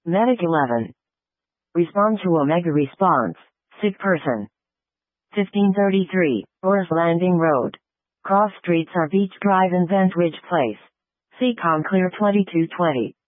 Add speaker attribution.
Speaker 1: Medic 11. Respond to Omega response. Sick person. 1533, Forest Landing Road. Cross streets are Beach Drive and Bent Ridge Place. Seacom Clear 2220.